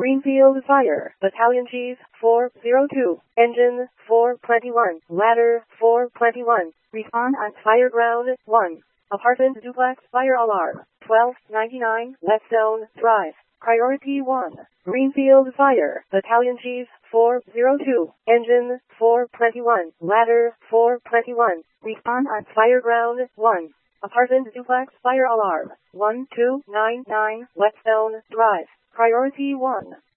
Greenfield Fire, Battalion Chief 402, Engine 421, Ladder 421, Respawn at Fireground 1. Apartment Duplex Fire Alarm, 1299 Whetstone Drive. Priority 1. Greenfield Fire, Battalion Chief 402, Engine 421, Ladder 421, Respawn at Fireground 1. Apartment Duplex Fire Alarm, 1299 Whetstone Drive. Priority 1.